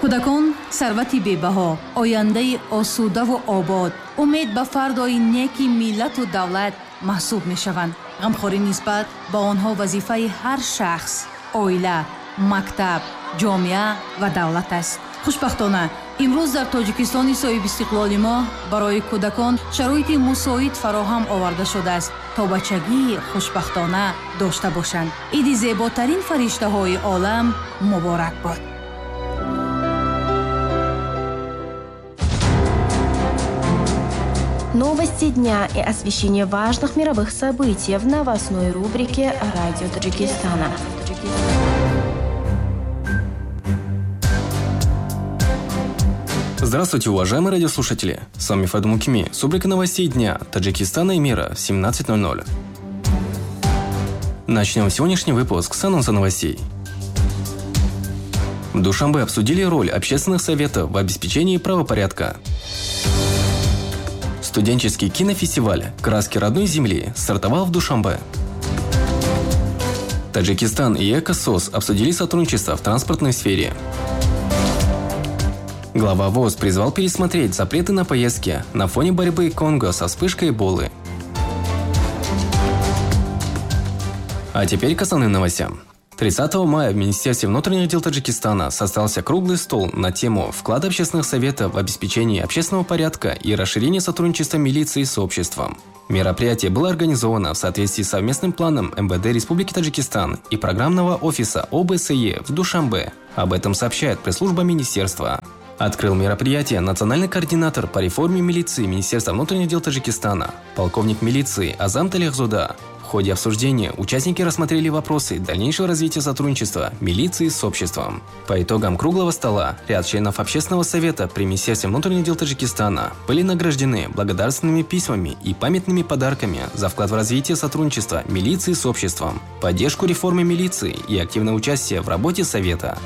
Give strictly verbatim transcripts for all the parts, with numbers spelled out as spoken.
кӯдакон сарвати бебаҳо, ояндаи осудаву обод, умед ба фардои неки миллату давлат маҳсуб мешаванд. ғамхорӣ нисбат ба онҳо вазифаи ҳар шахс, оила, мактаб, ҷомеа ва давлат аст. хушбахтона имрӯз дар тоҷикистони соҳиб истиқлоли мо барои кӯдакон шароити мусоид фароҳам оварда шудааст, то бачагии хушбахтона дошта бошанд. иди зеботарин фариштаҳои олам муборак бод. Новости дня и освещение важных мировых событий в новостной рубрике «Радио Таджикистана». Здравствуйте, уважаемые радиослушатели! С вами Фаду Мукими с рубрикой новостей дня Таджикистана и мира в семнадцать ноль ноль. Начнем сегодняшний выпуск с анонса новостей. В Душанбе обсудили роль общественных советов в обеспечении правопорядка. Студенческий кинофестиваль «Краски родной земли» стартовал в Душанбе. Таджикистан и Экосос обсудили сотрудничество в транспортной сфере. Глава ВОЗ призвал пересмотреть запреты на поездки на фоне борьбы Конго со вспышкой Эболы. А теперь к основным новостям. тридцатого мая в Министерстве внутренних дел Таджикистана состоялся круглый стол на тему «Вклад общественных советов в обеспечении общественного порядка и расширение сотрудничества милиции с обществом». Мероприятие было организовано в соответствии с совместным планом эм вэ дэ Республики Таджикистан и программного офиса о бэ эс е в Душанбе. Об этом сообщает пресс-служба министерства. Открыл мероприятие национальный координатор по реформе милиции Министерства внутренних дел Таджикистана, полковник милиции Азам Талихзуда. В ходе обсуждения участники рассмотрели вопросы дальнейшего развития сотрудничества милиции с обществом. По итогам круглого стола ряд членов Общественного совета при Министерстве внутренних дел Таджикистана были награждены благодарственными письмами и памятными подарками за вклад в развитие сотрудничества милиции с обществом, поддержку реформы милиции и активное участие в работе Совета.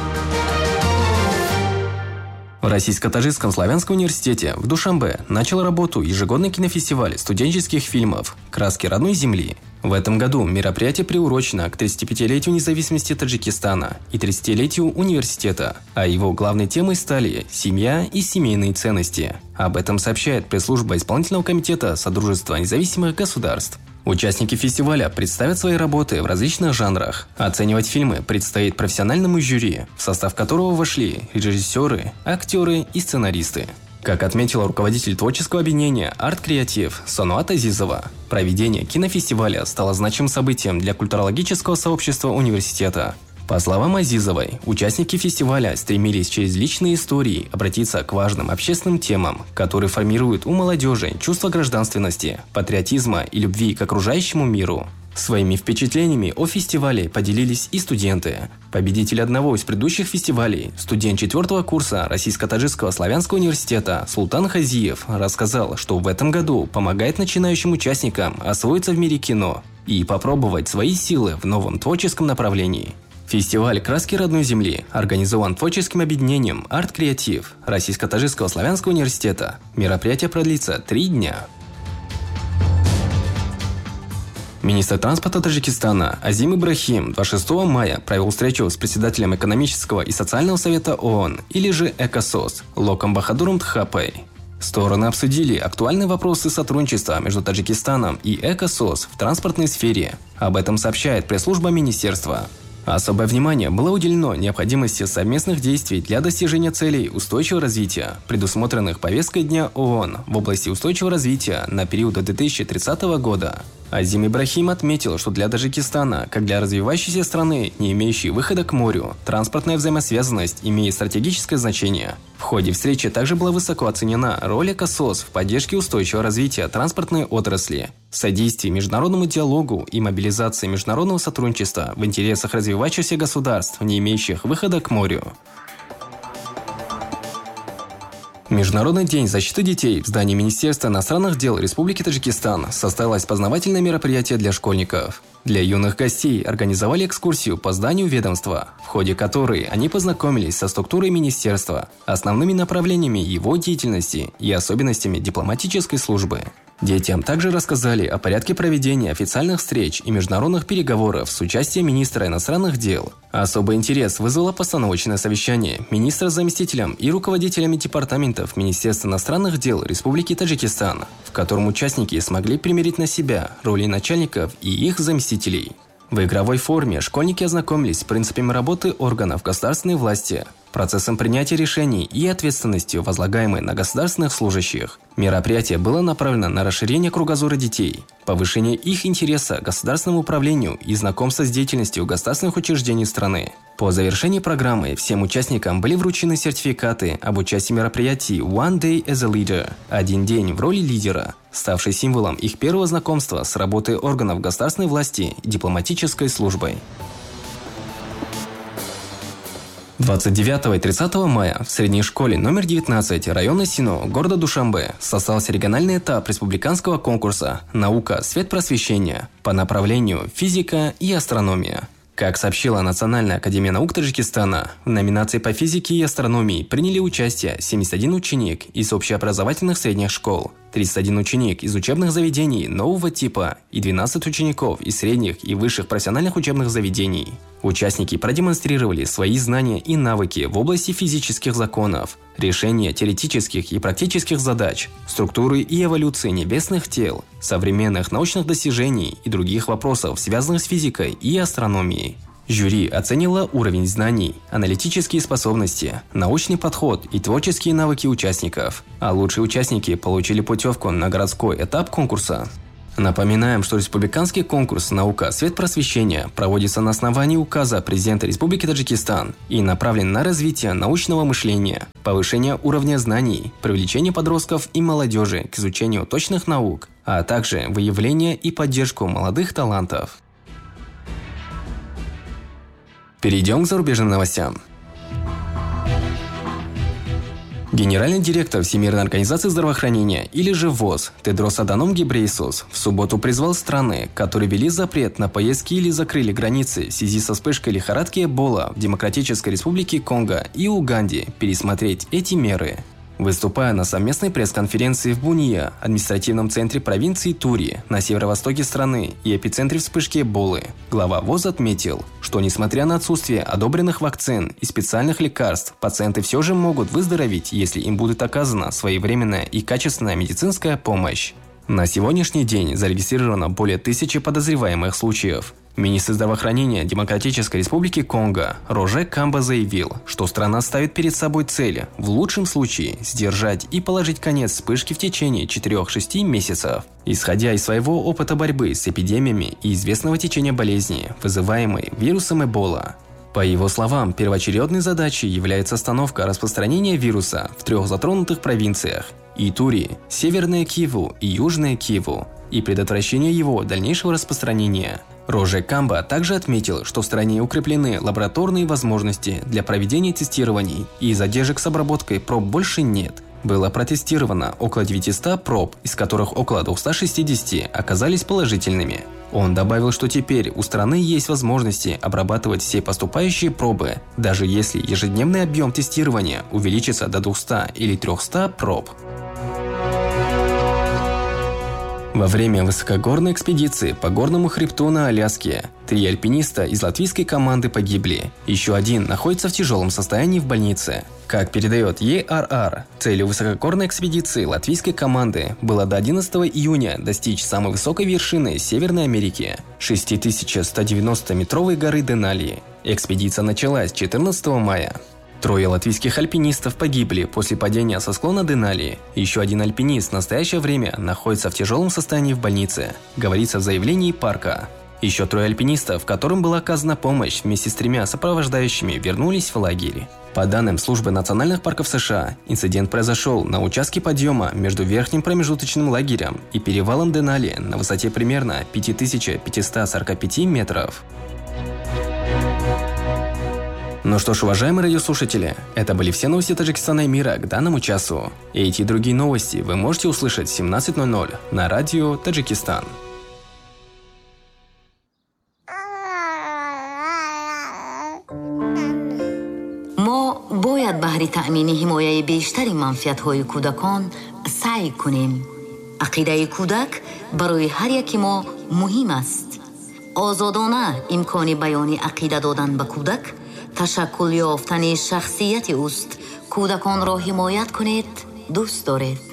В Российско-Таджикском славянском университете в Душанбе начал работу ежегодный кинофестиваль студенческих фильмов «Краски родной земли». В этом году мероприятие приурочено к тридцатипятилетию независимости Таджикистана и тридцатилетию университета, а его главной темой стали семья и семейные ценности. Об этом сообщает пресс-служба исполнительного комитета Содружества независимых государств. Участники фестиваля представят свои работы в различных жанрах. Оценивать фильмы предстоит профессиональному жюри, в состав которого вошли режиссеры, актеры и сценаристы. Как отметила руководитель творческого объединения «Арт-Креатив» Сануат Азизова, проведение кинофестиваля стало значимым событием для культурологического сообщества университета. По словам Азизовой, участники фестиваля стремились через личные истории обратиться к важным общественным темам, которые формируют у молодежи чувство гражданственности, патриотизма и любви к окружающему миру. Своими впечатлениями о фестивале поделились и студенты. Победитель одного из предыдущих фестивалей, студент четвертого курса Российско-Таджикского славянского университета Султан Хазиев, рассказал, что в этом году помогает начинающим участникам освоиться в мире кино и попробовать свои силы в новом творческом направлении. Фестиваль «Краски родной земли» организован творческим объединением «Арт-Креатив» Российско-Таджикского славянского университета. Мероприятие продлится три дня. Министр транспорта Таджикистана Азим Ибрахим двадцать шестого мая провел встречу с председателем экономического и социального совета ООН, или же Экосос, Локом Бахадуром Тхапой. Стороны обсудили актуальные вопросы сотрудничества между Таджикистаном и Экосос в транспортной сфере. Об этом сообщает пресс-служба министерства. Особое внимание было уделено необходимости совместных действий для достижения целей устойчивого развития, предусмотренных повесткой дня ООН в области устойчивого развития на период до две тысячи тридцатого года. Азим Ибрахим отметил, что для Таджикистана, как для развивающейся страны, не имеющей выхода к морю, транспортная взаимосвязанность имеет стратегическое значение. В ходе встречи также была высоко оценена роль Экосос в поддержке устойчивого развития транспортной отрасли, содействии международному диалогу и мобилизации международного сотрудничества в интересах развивающихся государств, не имеющих выхода к морю. Международный день защиты детей в здании Министерства иностранных дел Республики Таджикистан состоялось познавательное мероприятие для школьников. Для юных гостей организовали экскурсию по зданию ведомства, в ходе которой они познакомились со структурой министерства, основными направлениями его деятельности и особенностями дипломатической службы. Детям также рассказали о порядке проведения официальных встреч и международных переговоров с участием министра иностранных дел. Особый интерес вызвало постановочное совещание министра с заместителем и руководителями департаментов Министерства иностранных дел Республики Таджикистан, в котором участники смогли примерить на себя роли начальников и их заместителей. В игровой форме школьники ознакомились с принципами работы органов государственной власти, процессом принятия решений и ответственностью, возлагаемой на государственных служащих. Мероприятие было направлено на расширение кругозора детей, повышение их интереса к государственному управлению и знакомство с деятельностью государственных учреждений страны. По завершении программы всем участникам были вручены сертификаты об участии в мероприятии «One Day as a Leader» – «Один день в роли лидера», ставший символом их первого знакомства с работой органов государственной власти и дипломатической службой. двадцать девятого и тридцатого мая в средней школе номер девятнадцать района Сино города Душанбе состоялся региональный этап республиканского конкурса «Наука. Свет просвещения» по направлению «Физика и астрономия». Как сообщила Национальная академия наук Таджикистана, в номинации по физике и астрономии приняли участие семьдесят один ученик из общеобразовательных средних школ, тридцать один ученик из учебных заведений нового типа и двенадцать учеников из средних и высших профессиональных учебных заведений. Участники продемонстрировали свои знания и навыки в области физических законов, решения теоретических и практических задач, структуры и эволюции небесных тел, современных научных достижений и других вопросов, связанных с физикой и астрономией. Жюри оценило уровень знаний, аналитические способности, научный подход и творческие навыки участников, а лучшие участники получили путевку на городской этап конкурса. Напоминаем, что республиканский конкурс «Наука. Свет просвещения» проводится на основании указа президента Республики Таджикистан и направлен на развитие научного мышления, повышение уровня знаний, привлечение подростков и молодежи к изучению точных наук, а также выявление и поддержку молодых талантов. Перейдем к зарубежным новостям. Генеральный директор Всемирной организации здравоохранения, или же ВОЗ, Тедрос Аданом Гебрейесус, в субботу призвал страны, которые ввели запрет на поездки или закрыли границы в связи со вспышкой лихорадки Эбола в Демократической Республике Конго и Уганде, пересмотреть эти меры. Выступая на совместной пресс-конференции в Буния, административном центре провинции Тури, на северо-востоке страны и эпицентре вспышки Эболы, глава ВОЗ отметил, что несмотря на отсутствие одобренных вакцин и специальных лекарств, пациенты все же могут выздороветь, если им будет оказана своевременная и качественная медицинская помощь. На сегодняшний день зарегистрировано более тысячи подозреваемых случаев. Министр здравоохранения Демократической Республики Конго Роже Камба заявил, что страна ставит перед собой цель, в лучшем случае, сдержать и положить конец вспышке в течение четырёх-шести месяцев, исходя из своего опыта борьбы с эпидемиями и известного течения болезни, вызываемой вирусом Эбола. По его словам, первоочередной задачей является остановка распространения вируса в трех затронутых провинциях – Итури, Северная Киву и Южная Киву, и предотвращение его дальнейшего распространения. Роже Камба также отметил, что в стране укреплены лабораторные возможности для проведения тестирований, и задержек с обработкой проб больше нет. Было протестировано около девятисот проб, из которых около двухсот шестидесяти оказались положительными. Он добавил, что теперь у страны есть возможности обрабатывать все поступающие пробы, даже если ежедневный объем тестирования увеличится до двухсот или трехсот проб. Во время высокогорной экспедиции по горному хребту на Аляске три альпиниста из латвийской команды погибли. Еще один находится в тяжелом состоянии в больнице. Как передает и ар ар, целью высокогорной экспедиции латвийской команды было до одиннадцатого июня достичь самой высокой вершины Северной Америки – шесть тысяч сто девяносто метровой горы Денали. Экспедиция началась четырнадцатого мая. Трое латвийских альпинистов погибли после падения со склона Денали. Еще один альпинист в настоящее время находится в тяжелом состоянии в больнице, говорится в заявлении парка. Еще трое альпинистов, которым была оказана помощь вместе с тремя сопровождающими, вернулись в лагерь. По данным Службы национальных парков США, инцидент произошел на участке подъема между верхним промежуточным лагерем и перевалом Денали на высоте примерно пять тысяч пятьсот сорок пять метров. Ну что ж, уважаемые радиослушатели, это были все новости Таджикистана и мира к данному часу. И эти и другие новости вы можете услышать в семнадцать ноль ноль на радио Таджикистан. ما باید بهر تأمین حمایه بیشتر منفعت‌های کودکان سعی کنیم. ақидаи кӯдак барои ҳар яки мо муҳим аст. озодона имкони баёни ақида додан ба кӯдак ташаккул ёфтани шахсияти уст. кӯдаконро ҳимоят кунед, дӯст доред.